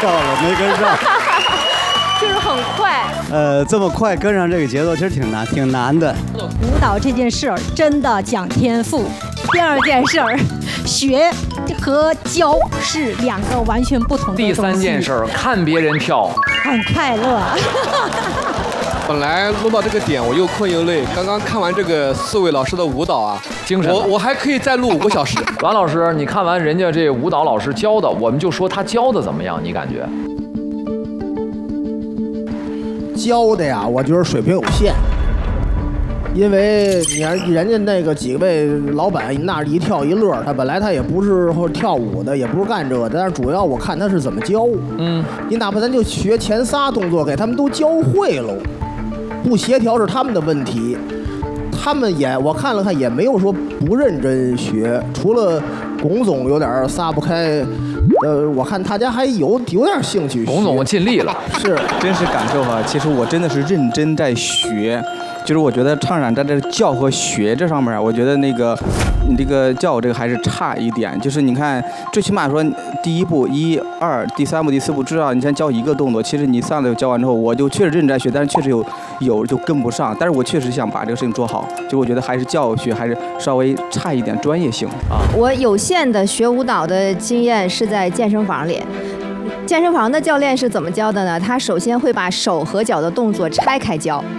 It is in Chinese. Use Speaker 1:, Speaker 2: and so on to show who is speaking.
Speaker 1: 了，没跟上。
Speaker 2: 就是很快。
Speaker 1: 这么快跟上这个节奏，其实挺难的。
Speaker 3: 舞蹈这件事儿真的讲天赋。第二件事儿，学和教是两个完全不同的东西。
Speaker 4: 第三件事儿，看别人跳，
Speaker 3: 很快乐。
Speaker 5: 本来录到这个点，我又困又累。刚刚看完这个4位老师的舞蹈啊，
Speaker 4: 精神。
Speaker 5: 我还可以再录5个小时。
Speaker 4: 栾老师，你看完人家这舞蹈老师教的，我们就说他教的怎么样？你感觉？
Speaker 6: 教的呀，我觉得水平有限。因为你看人家那个几位老板那儿一跳一乐，他本来他也不是跳舞的，也不是干这个，但是主要我看他是怎么教。你哪怕咱就学前仨动作，给他们都教会了，不协调是他们的问题。他们我看了看也没有说不认真学，除了龚总有点撒不开。我看大家还有点兴趣。
Speaker 4: 龚总，我尽力了。
Speaker 6: 是，
Speaker 7: 真实感受哈。其实我真的是认真在学。就是我觉得唱展在这教和学这上面，我觉得你这个教这个还是差一点。就是你看，最起码说第一步1、2、第3步、第4步，至少你先教一个动作。其实你上来教完之后，我就确实认真在学，但是确实有就跟不上。但是我确实想把这个事情做好，就我觉得还是教学还是稍微差一点专业性啊。
Speaker 2: 我有限的学舞蹈的经验是在健身房里。健身房的教练是怎么教的呢？他首先会把手和脚的动作拆开教。